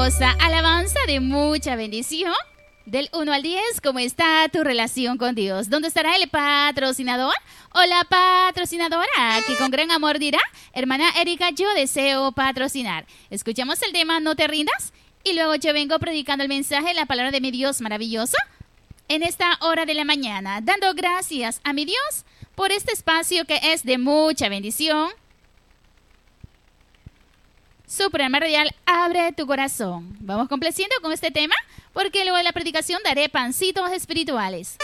maravillosa alabanza de mucha bendición. Del 1 al 10, ¿cómo está tu relación con Dios? ¿Dónde estará el patrocinador o la patrocinadora que con gran amor dirá: hermana Erika, yo deseo patrocinar? Escuchamos el tema No te rindas y luego yo vengo predicando el mensaje, la palabra de mi Dios maravilloso en esta hora de la mañana, dando gracias a mi Dios por este espacio que es de mucha bendición. Su programa radial Abre tu Corazón. Vamos complaciendo con este tema porque luego de la predicación daré pancitos espirituales.